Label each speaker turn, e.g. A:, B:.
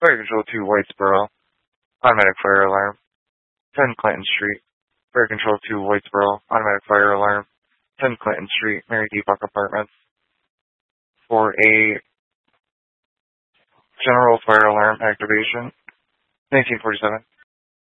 A: Fire Control 2 Whitesboro, automatic fire alarm. 10 Clinton Street. Fire Control 2 Whitesboro, automatic fire alarm. 10 Clinton Street, Mary D. Buck Apartments. For a general fire alarm activation, 1947.